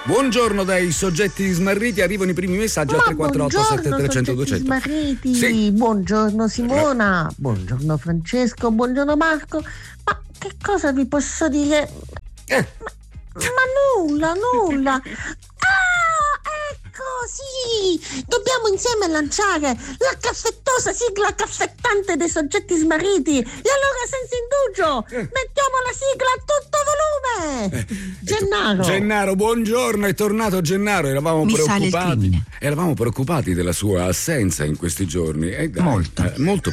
Buongiorno dai soggetti smarriti, arrivano i primi messaggi al 348 7300 200. Smarriti. Sì. Buongiorno Simona, buongiorno Francesco, buongiorno Marco. Ma che cosa vi posso dire? Ma nulla. Ecco, sì! Dobbiamo insieme lanciare la caffettosa sigla caffettante dei soggetti smarriti. E allora, senza indugio, mettiamo la sigla a tutto volume! Gennaro, buongiorno, è tornato Gennaro. Mi sale il crimine. Eravamo preoccupati della sua assenza in questi giorni. Molto. Molto